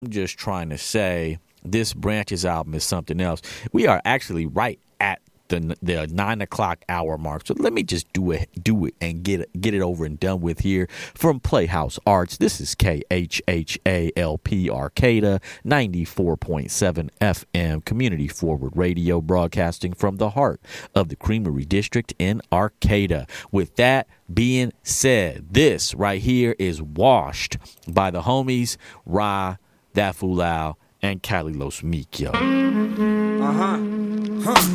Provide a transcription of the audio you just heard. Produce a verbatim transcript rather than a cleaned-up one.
I'm just trying to say this Branches album is something else. We are actually right at the the nine o'clock hour mark. So let me just do it, do it, and get it, get it over and done with here. From Playhouse Arts, this is K H H A L P Arcata, ninety-four point seven F M, community forward radio, broadcasting from the heart of the Creamery District in Arcata. With that being said, this right here is Washed by the homies Ra, That Fool Al, and Cali Los Mikio. Uh-huh. Huh.